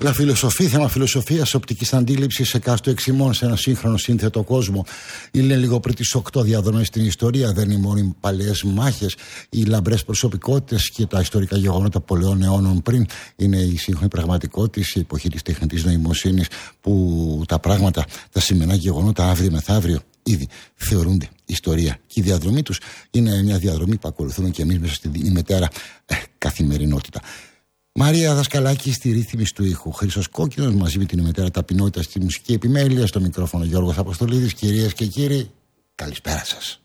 Φιλοσοφή, θέμα φιλοσοφίας, οπτικής αντίληψης εκάστου εξημών σε ένα σύγχρονο σύνθετο κόσμο. Είναι λίγο πριν τις 8 διαδρομές στην ιστορία. Δεν είναι μόνο οι παλαιές μάχες, οι λαμπρές προσωπικότητες και τα ιστορικά γεγονότα πολλών αιώνων πριν. Είναι η σύγχρονη πραγματικότητα, η εποχή της τεχνητής νοημοσύνης, που τα πράγματα, τα σημερινά γεγονότα αύριο μεθαύριο ήδη θεωρούνται ιστορία. Και η διαδρομή τους είναι μια διαδρομή που ακολουθούμε και εμείς μέσα στην ημετέρα καθημερινότητα. Μαρία Δασκαλάκη στη ρύθμιση του ήχου. Χρήστος Κόκκινος μαζί με την ημετέρα ταπεινότητα στη μουσική επιμέλεια. Στο μικρόφωνο Γιώργος Αποστολίδης. Κυρίες και κύριοι, καλησπέρα σας.